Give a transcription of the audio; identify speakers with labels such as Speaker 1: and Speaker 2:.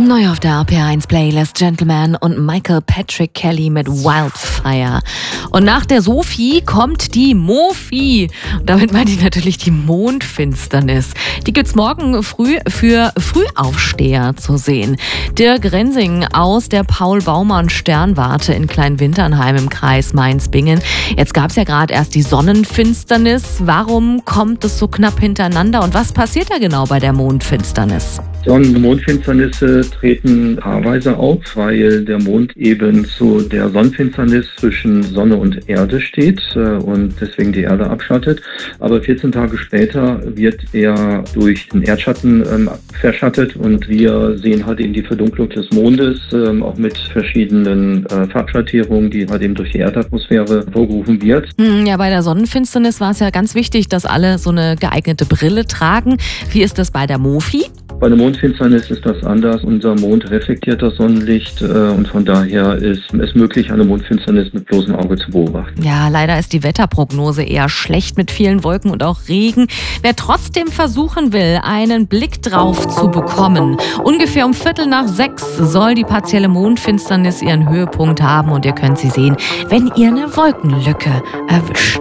Speaker 1: Neu auf der RPR1 Playlist Gentleman und Michael Patrick Kelly mit Wildfire. Und nach der Sophie kommt die Mofi. Und damit meine ich natürlich die Mondfinsternis. Die gibt's morgen früh für Frühaufsteher zu sehen. Dirk Rensing aus der Paul-Baumann-Sternwarte in Kleinwinternheim im Kreis Mainz-Bingen. Jetzt gab's ja gerade erst die Sonnenfinsternis. Warum kommt es so knapp hintereinander und was passiert da genau bei der Mondfinsternis?
Speaker 2: Sonnen- und Mondfinsternisse treten paarweise auf, weil der Mond eben zu der Sonnenfinsternis zwischen Sonne und Erde steht und deswegen die Erde abschattet. Aber 14 Tage später wird er durch den Erdschatten verschattet und wir sehen halt eben die Verdunklung des Mondes, auch mit verschiedenen Farbschattierungen, die halt eben durch die Erdatmosphäre vorgerufen wird.
Speaker 1: Ja, bei der Sonnenfinsternis war es ja ganz wichtig, dass alle so eine geeignete Brille tragen. Wie ist das bei der Mofi?
Speaker 2: Bei der Mondfinsternis ist das anders. Unser Mond reflektiert das Sonnenlicht und von daher ist es möglich, eine Mondfinsternis mit bloßem Auge zu beobachten.
Speaker 1: Ja, leider ist die Wetterprognose eher schlecht mit vielen Wolken und auch Regen. Wer trotzdem versuchen will, einen Blick drauf zu bekommen, ungefähr um 5:45 soll die partielle Mondfinsternis ihren Höhepunkt haben und ihr könnt sie sehen, wenn ihr eine Wolkenlücke erwischt.